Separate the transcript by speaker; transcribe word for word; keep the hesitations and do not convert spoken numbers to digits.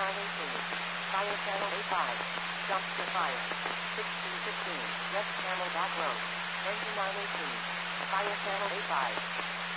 Speaker 1: nine eighteen. Fire channel A five. Dumpster fire. sixteen fifteen. West Camelback Road. Engine nine eighteen. Fire channel A five.